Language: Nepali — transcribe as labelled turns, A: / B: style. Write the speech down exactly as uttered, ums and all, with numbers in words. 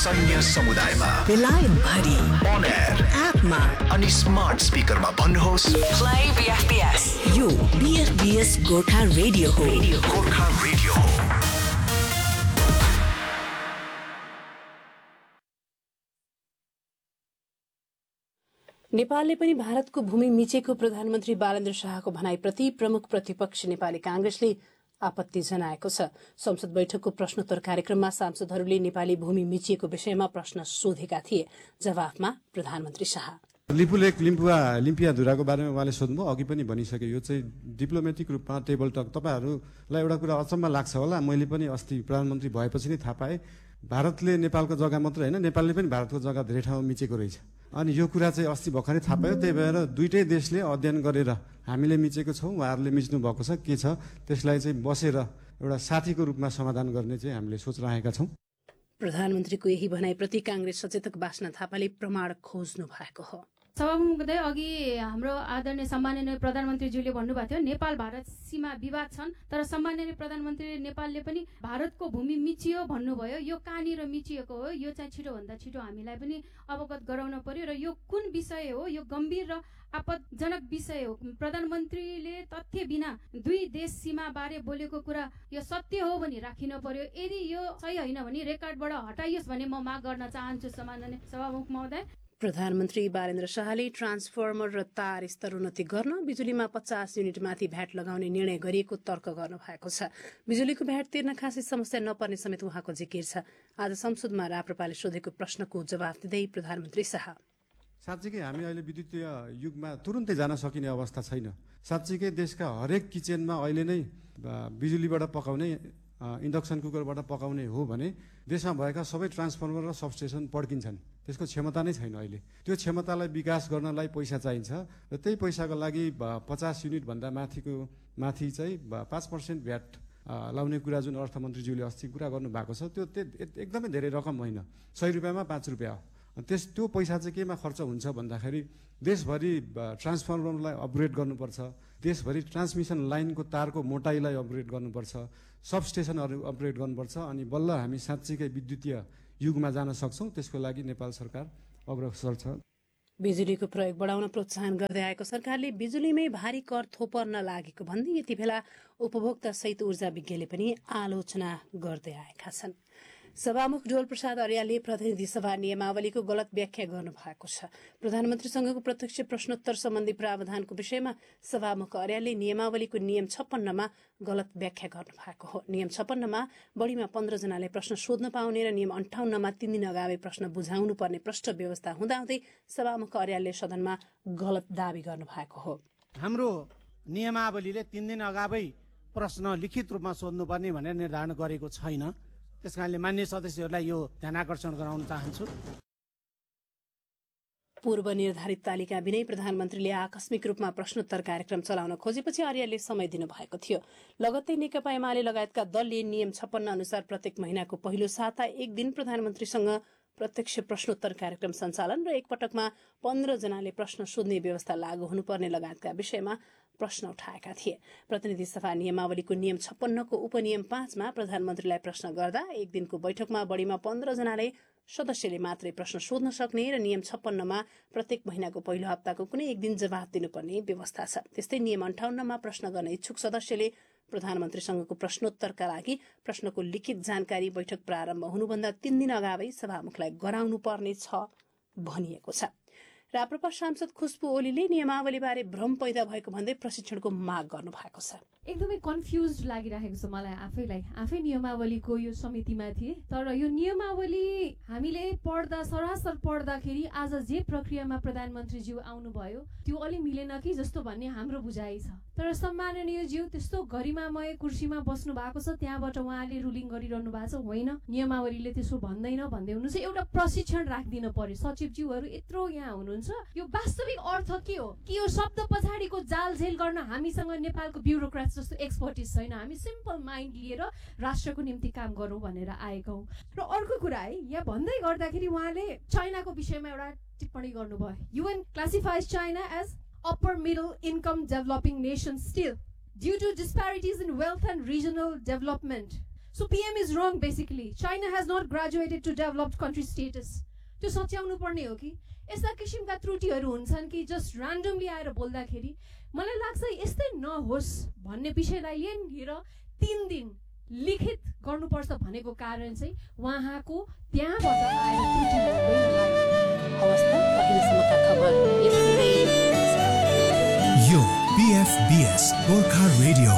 A: सैन्य समुदायमा
B: बेलायत भरि
A: अन एयर
B: एपमा
A: अनि स्मार्ट स्पिकरमा भन्नुहोस्
B: प्ले बीएफबीएस। यो बीएफबीएस गोर्खा रेडियो हो।
A: गोर्खा रेडियो हो।
C: नेपालले पनि भारतको भूमि मिचेको प्रधानमन्त्री बालेन्द्र शाहको भनाईप्रति प्रमुख प्रतिपक्ष नेपाली कांग्रेसले आपत्ति जनाएको छ। संसद बैठकको प्रश्नोत्तर कार्यक्रममा सांसदहरूले नेपाली भूमि मिचिएको विषयमा प्रश्न सोधेका थिए। जवाफमा प्रधानमन्त्री शाह
D: लिपुलेक लिम्पुवा लिम्पियाधुराको बारेमा उहाँले सोध्नुभयो, अघि पनि भनिसके यो चाहिँ डिप्लोमेटिक रूपमा टेबल टक। तपाईँहरूलाई एउटा कुरा अचम्म लाग्छ होला, मैले पनि अस्ति प्रधानमन्त्री भएपछि नै थाहा पाएँ भारतले नेपालको जग्गा मात्र होइन नेपालले पनि भारतको जग्गा धेरै ठाउँमा मिचेको रहेछ। अनि यो कुरा चाहिँ अस्ति भर्खरै थाहा पायो। त्यही भएर दुईटै देशले अध्ययन गरेर हामीले मिचेको छौँ, उहाँहरूले मिच्नु भएको छ, के छ त्यसलाई चाहिँ बसेर एउटा साथीको रूपमा समाधान गर्ने चाहिँ हामीले सोच राखेका छौँ।
C: प्रधानमन्त्रीको यही भनाईप्रति कांग्रेस सचेतक बास्ना थापाले प्रमाण खोज्नु भएको हो।
E: सभामुख महोदय, अघि हाम्रो आदरणीय सम्माननीय प्रधानमन्त्रीज्यूले भन्नुभएको थियो नेपाल भारत सीमा विवाद छन्, तर सम्माननीय प्रधानमन्त्री नेपालले पनि भारतको भूमि मिचियो भन्नुभयो। यो कहाँनिर मिचिएको हो यो चाहिँ छिटोभन्दा छिटो हामीलाई पनि अवगत गराउन पर्यो र यो कुन विषय हो, यो गम्भीर र आपतजनक विषय हो। प्रधानमन्त्रीले तथ्य बिना दुई देश सीमा बारे बोलेको कुरा यो सत्य हो भनी राखिन पर्यो। यदि यो सही होइन भने रेकर्डबाट हटाइयोस् भन्ने म माग गर्न चाहन्छु सम्माननीय सभामुख महोदय।
C: प्रधानमन्त्री बालेन्द्र शाहले ट्रान्सफर्मर र तार स्तरोन्नति गर्न बिजुलीमा पचास युनिट माथि भ्याट लगाउने निर्णय गरिएको तर्क गर्नु भएको छ। बिजुलीको भ्याट तिर्न खासै समस्या नपर्ने समेत उहाँको जिकिर छ। आज संसदमा राप्रपाले सोधेको प्रश्नको जवाफ दिँदै प्रधानमन्त्री शाह
D: साँच्चीकै हामी अहिले विद्युतीय युगमा तुरुन्तै जान सकिने अवस्था छैन। साँच्चीकै देशका हरेक किचनमा अहिले नै बिजुलीबाट पकाउने इन्डक्सन कुकरबाट पकाउने हो भने देशमा भएका सबै ट्रान्सफर्मर र सबस्टेसन पड्किन्छन्। त्यसको क्षमता नै छैन। अहिले त्यो क्षमतालाई विकास गर्नलाई पैसा चाहिन्छ र त्यही पैसाको लागि पचास युनिटभन्दा माथिको माथि चाहिँ पाँच पर्सेन्ट भ्याट लाउने कुरा जुन अर्थमन्त्रीज्यूले अस्ति कुरा गर्नुभएको छ त्यो एकदमै धेरै रकम होइन, सय रुपियाँमा पाँच रुपियाँ हो। त्यस त्यो पैसा चाहिँ केमा खर्च हुन्छ भन्दाखेरि देशभरि ट्रान्सफर्मरलाई अपग्रेड गर्नुपर्छ, देशभरि ट्रान्समिसन लाइनको तारको मोटाइलाई अपग्रेड गर्नुपर्छ, सबस्टेसनहरू अपग्रेड गर्नुपर्छ, अनि बल्ल हामी साँच्चीकै विद्युतीय युगमा जान सक्छौँ। त्यसको लागि नेपाल सरकार अग्रसर छ।
C: बिजुलीको प्रयोग बढाउन प्रोत्साहन गर्दै आएको सरकारले बिजुलीमै भारी कर थोपर्न लागेको भन्दै यति बेला उपभोक्ता सहित ऊर्जा विज्ञले पनि आलोचना गर्दै आएका छन्। सभामुख डोल प्रसाद अर्यालले प्रतिनिधि सभा नियमावलीको गलत व्याख्या गर्नु भएको छ। प्रधानमन्त्रीसँगको प्रत्यक्ष प्रश्नोत्तर सम्बन्धी प्रावधानको विषयमा सभामुख अर्यालले नियमावलीको नियम छप्पन्नमा गलत व्याख्या गर्नु भएको हो। नियम छप्पन्नमा बढ़ीमा पन्ध्र जनाले प्रश्न सोध्न पाउने र नियम अन्ठाउन्नमा तीन दिन अगावै प्रश्न बुझाउनु पर्ने प्रष्ट व्यवस्था हुँदाहुँदै सभामुख अर्यालले सदनमा गलत दावी गर्नु भएको हो।
F: हाम्रो नियमावलीले तीन दिन अगावै प्रश्न लिखित रूपमा सोध्नुपर्ने भनेर निर्धारण गरेको छैन। त्यसकारणले मान्य सदस्यहरूलाई यो ध्यान आकर्षण गराउन चाहन्छु।
C: पूर्व निर्धारित तालिका बिनै प्रधानमन्त्रीले आकस्मिक रूपमा प्रश्नोत्तर कार्यक्रम चलाउन खोजेपछि अर्यालले समय दिनु भएको थियो। लगत्तै नेकपा एमाले लगायतका दलले नियम छप्पन्न अनुसार प्रत्येक महिनाको पहिलो साता एक दिन प्रधानमन्त्रीसँग प्रत्यक्ष प्रश्नोत्तर कार्यक्रम सञ्चालन र एकपटकमा पन्ध्र जनाले प्रश्न सोध्ने व्यवस्था लागू हुनुपर्ने लगायतका विषयमा प्रश्न उठाएका थिए। प्रतिनिधि सभा नियमावलीको नियम छप्पन्नको उपनियम पाँचमा प्रधानमन्त्रीलाई प्रश्न गर्दा एक दिनको बैठकमा बढ़ीमा पन्ध्र जनाले सदस्यले मात्रै प्रश्न सोध्न सक्ने र नियम छप्पन्नमा प्रत्येक महिनाको पहिलो हप्ताको कुनै एक दिन जवाफ दिनुपर्ने व्यवस्था छ। त्यस्तै नियम अन्ठाउन्नमा प्रश्न गर्न इच्छुक सदस्यले प्रधानमन्त्रीसँगको प्रश्नोत्तरका लागि प्रश्नको लिखित जानकारी बैठक प्रारम्भ हुनुभन्दा तीन दिन अगावै सभामुखलाई गराउनु पर्ने छ भनिएको छ। राप्रपा सांसद खुशबु ओलीले नियमावलीबारे भ्रम पैदा भएको भन्दै प्रशिक्षणको माग गर्नु भएको छ।
E: एकदमै कन्फ्युज लागिरहेको छ मलाई आफैलाई। आफै नियमावलीको यो समितिमा थिए, तर यो नियमावली हामीले पढ्दा सरासर पढ्दाखेरि आज जे प्रक्रियामा प्रधानमन्त्रीज्यू आउनुभयो त्यो अलि मिलेन कि जस्तो भन्ने हाम्रो बुझाइ छ। तर सम्माननीय ज्यू त्यस्तो गरिमामय कुर्सीमा बस्नु भएको छ, त्यहाँबाट उहाँले रुलिङ गरिरहनु भएको छ। होइन, नियमावलीले त्यसो भन्दैन भन्दै हुनुहुन्छ। एउटा प्रशिक्षण राखिदिनु पर्यो। सचिवज्यूहरू यत्रो यहाँ हुनुहुन्छ, यो वास्तविक अर्थ के हो कि यो शब्द पछाडिको जालझेल गर्न हामीसँग नेपालको ब्युरोक्राट जस्तो एक्सपर्टिज छैन। हामी सिम्पल माइन्ड लिएर राष्ट्रको निम्ति काम गरौँ भनेर आएका हौँ। र अर्को कुरा है, यहाँ भन्दै गर्दाखेरि उहाँले चाइनाको विषयमा एउटा टिप्पणी गर्नुभयो। UAN classifies China as upper middle income developing nation still due to disparities in wealth and regional development. So PM is wrong basically. China has not graduated to developed country status. त्यो सच्याउनु पर्ने हो कि यस्ता किसिमका त्रुटिहरू हुन्छन् कि जस्ट ऱ्यान्डमली आएर बोल्दाखेरि मलाई लाग्छ यस्तै नहोस् भन्ने विषयलाई लिएर तिन दिन लिखित गर्नुपर्छ भनेको कारण चाहिँ उहाँको त्यहाँबाट आएर त्रुटि हुँदैन.
C: हवस् त, अहिलेसम्मका खबर यति नै.
A: यो B F B S Gorkha radio